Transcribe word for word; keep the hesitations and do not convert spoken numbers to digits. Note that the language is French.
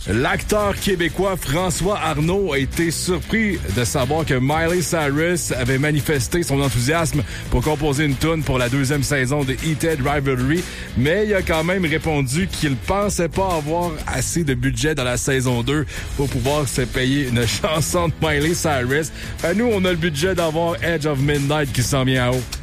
L'acteur québécois François Arnault a été surpris de savoir que Miley Cyrus avait manifesté son enthousiasme pour composer une tune pour la deuxième saison de Heated Rivalry, mais il a quand même répondu qu'il pensait pas avoir assez de budget dans la saison deux pour pouvoir se payer une chanson de Miley Cyrus. À nous, on a le budget d'avoir Edge of Midnight qui s'en vient à haut.